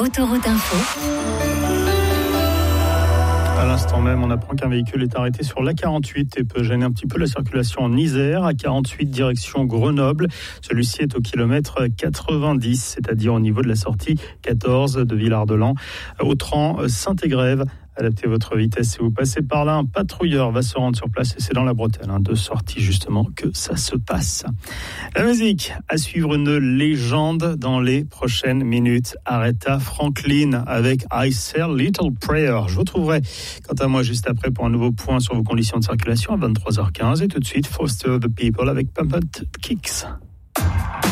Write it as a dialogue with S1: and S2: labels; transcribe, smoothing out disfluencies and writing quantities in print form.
S1: Autoroute Info.
S2: À l'instant même, on apprend qu'un véhicule est arrêté sur l'A48 et peut gêner un petit peu la circulation en Isère. A48 direction Grenoble. Celui-ci est au kilomètre 90, c'est-à-dire au niveau de la sortie 14 de Villard-de-Lans. Autran, Saint-Égrève. Adaptez votre vitesse si vous passez par là. Un patrouilleur va se rendre sur place et c'est dans la bretelle de sortie justement que ça se passe. La musique, à suivre une légende dans les prochaines minutes. Aretha Franklin avec I Say a Little Prayer. Je vous retrouverai quant à moi juste après pour un nouveau point sur vos conditions de circulation à 23h15 et tout de suite Foster the People avec Pumped Kicks.